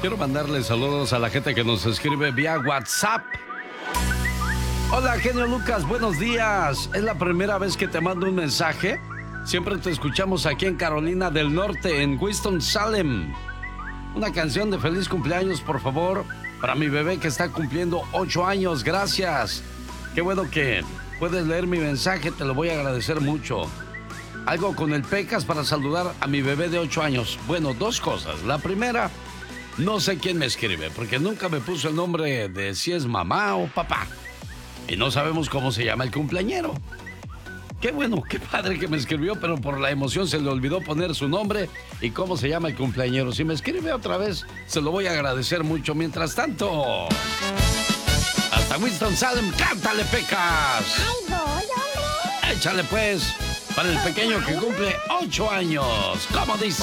Quiero mandarle saludos a la gente que nos escribe vía WhatsApp. Hola, genio Lucas, buenos días. Es la primera vez que te mando un mensaje. Siempre te escuchamos aquí en Carolina del Norte, en Winston-Salem. Una canción de feliz cumpleaños, por favor, para mi bebé que está cumpliendo 8 años. Gracias. Qué bueno que puedes leer mi mensaje, te lo voy a agradecer mucho. Algo con el Pecas para saludar a mi bebé de 8 años. Bueno, 2 cosas. La primera, no sé quién me escribe, porque nunca me puso el nombre de si es mamá o papá. Y no sabemos cómo se llama el cumpleañero. Qué bueno, qué padre que me escribió, pero por la emoción se le olvidó poner su nombre y cómo se llama el cumpleañero. Si me escribe otra vez, se lo voy a agradecer mucho. Mientras tanto, hasta Winston-Salem, cántale, Pecas. ¡Ay, voy, hombre! Échale, pues, para el pequeño que cumple 8 años. ¿Cómo dice?